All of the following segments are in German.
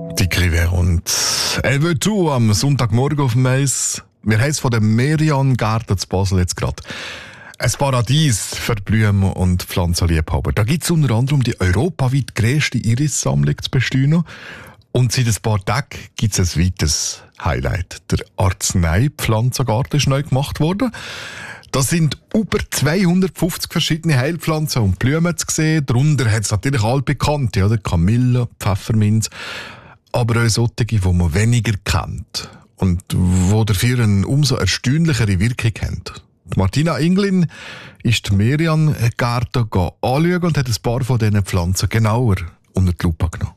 Die Rivière und «Elle veut tout» am Sonntagmorgen auf dem Eis. Wir haben es von dem Merian-Garten zu Basel jetzt gerade. Ein Paradies für Blumen- und Pflanzenliebhaber. Da gibt es unter anderem die europaweit grösste Iris-Sammlung zu bestaunen. Und seit ein paar Tagen gibt es ein weiteres Highlight. Der Arzneipflanzengarten ist neu gemacht worden. Da sind über 250 verschiedene Heilpflanzen und Blumen zu sehen. Darunter hat es natürlich altbekannte, oder? Kamille, Pfefferminz. Aber auch solche, die man weniger kennt. Und die dafür eine umso erstaunlichere Wirkung haben. Martina Inglin ist den Merian-Garten anschauen und hat ein paar von diesen Pflanzen genauer unter die Lupe genommen.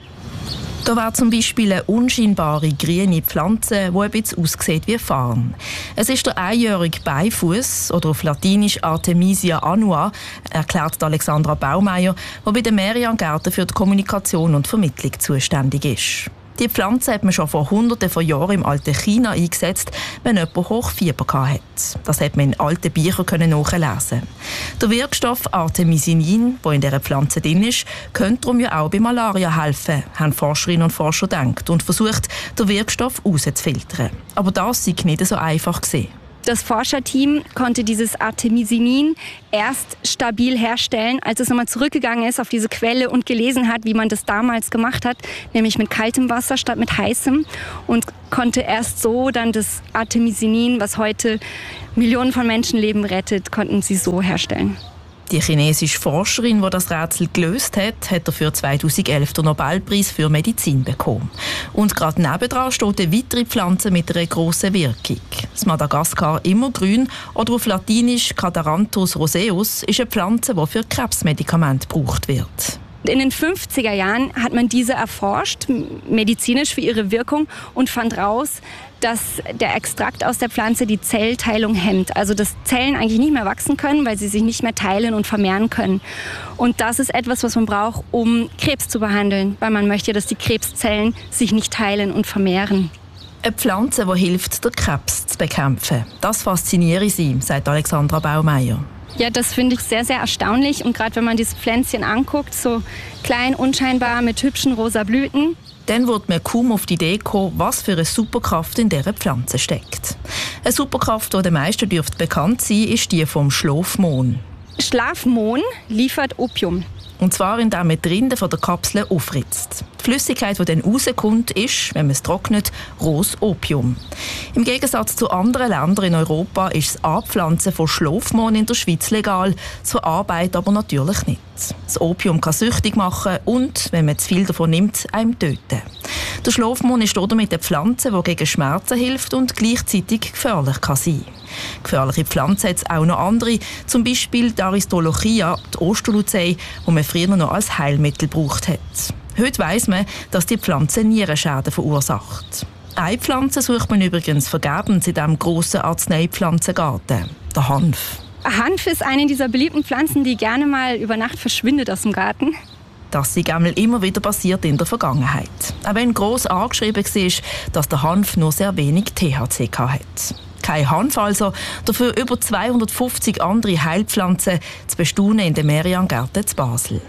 Da wäre zum Beispiel eine unscheinbare grüne Pflanze, die ein bisschen aussieht wie Farn. Es ist der einjährige Beifuß, oder auf Latinisch Artemisia annua, erklärt Alexandra Baumeier, die bei den Merian-Gärten für die Kommunikation und Vermittlung zuständig ist. Die Pflanze hat man schon vor Hunderten von Jahren im alten China eingesetzt, wenn jemand Hochfieber hatte. Das hat man in alten Büchern nachlesen. Der Wirkstoff Artemisinin, der in dieser Pflanze drin ist, könnte darum ja auch bei Malaria helfen, haben Forscherinnen und Forscher gedacht und versucht, den Wirkstoff rauszufiltern. Aber das sei nicht so einfach gewesen. Das Forscherteam konnte dieses Artemisinin erst stabil herstellen, als es nochmal zurückgegangen ist auf diese Quelle und gelesen hat, wie man das damals gemacht hat, nämlich mit kaltem Wasser statt mit heißem, und konnte erst so dann das Artemisinin, was heute Millionen von Menschenleben rettet, konnten sie so herstellen. Die chinesische Forscherin, die das Rätsel gelöst hat, hat dafür 2011 den Nobelpreis für Medizin bekommen. Und gerade nebendran steht eine weitere Pflanze mit einer grossen Wirkung. Das Madagaskar immergrün oder auf Latinisch Cadaranthus roseus ist eine Pflanze, die für Krebsmedikamente gebraucht wird. In den 50er Jahren hat man diese erforscht, medizinisch für ihre Wirkung, und fand raus, dass der Extrakt aus der Pflanze die Zellteilung hemmt. Also dass Zellen eigentlich nicht mehr wachsen können, weil sie sich nicht mehr teilen und vermehren können. Und das ist etwas, was man braucht, um Krebs zu behandeln, weil man möchte, dass die Krebszellen sich nicht teilen und vermehren. Eine Pflanze, die hilft, den Krebs zu bekämpfen. Das fasziniere sie, sagt Alexandra Baumeier. Ja, das finde ich sehr, sehr erstaunlich. Und gerade wenn man dieses Pflänzchen anguckt, so klein, unscheinbar, mit hübschen rosa Blüten. Dann wird man kaum auf die Idee kommen, was für eine Superkraft in dieser Pflanze steckt. Eine Superkraft, die den meisten dürfte bekannt sein, ist die vom Schlafmohn. Schlafmohn liefert Opium. Und zwar, indem man die Rinde von der Kapsel aufritzt. Die Flüssigkeit, die dann rauskommt, ist, wenn man es trocknet, rohes Opium. Im Gegensatz zu anderen Ländern in Europa ist das Anpflanzen von Schlafmohn in der Schweiz legal, das Verarbeiten aber natürlich nicht. Das Opium kann süchtig machen und, wenn man zu viel davon nimmt, einem töten. Der Schlafmohn ist damit eine Pflanze, die gegen Schmerzen hilft und gleichzeitig gefährlich kann sein. Gefährliche Pflanzen hat es auch noch andere, zum Beispiel die Aristolochia, die Osterluzei, die man früher noch als Heilmittel gebraucht hat. Heute weiss man, dass die Pflanze Nierenschäden verursacht. Eine Pflanze sucht man übrigens vergebens in diesem grossen Arzneipflanzengarten, der Hanf. Hanf ist eine dieser beliebten Pflanzen, die gerne mal über Nacht verschwindet aus dem Garten. Das sei immer wieder passiert in der Vergangenheit. Auch wenn gross angeschrieben war, dass der Hanf nur sehr wenig THC hat. Kein Hanf also, dafür über 250 andere Heilpflanzen zu bestaunen in den Merian-Gärten zu Basel.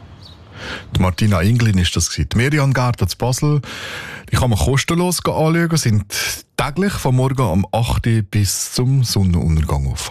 Die Martina Inglin ist das gewesen. Die Merian-Gärten zu Basel, die kann man kostenlos anschauen, sind täglich von morgen um 8 Uhr bis zum Sonnenuntergang offen.